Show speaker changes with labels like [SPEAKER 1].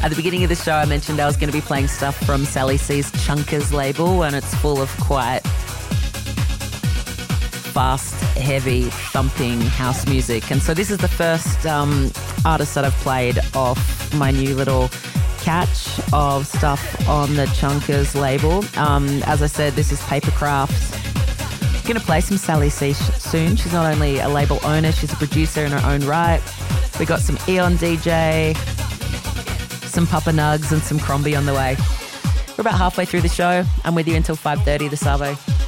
[SPEAKER 1] At the beginning of the show, I mentioned I was going to be playing stuff from Sally C's Chunkers label, and it's full of quite fast, heavy, thumping house music. And so this is the first artist that I've played off my new little catch of stuff on the Chunkers label. As I said, this is Papercraft. I'm going to play some Sally C soon. She's not only a label owner, she's a producer in her own right. We got some Eon DJ, some Papa Nugs and some Crombie on the way. We're about halfway through the show. I'm with you until 5:30 this Savo.